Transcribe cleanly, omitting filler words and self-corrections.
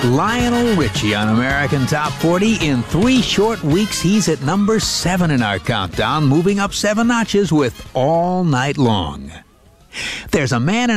Lionel Richie on American Top 40. In 3 short weeks, he's at number 7 in our countdown, moving up 7 notches with All Night Long. There's a man in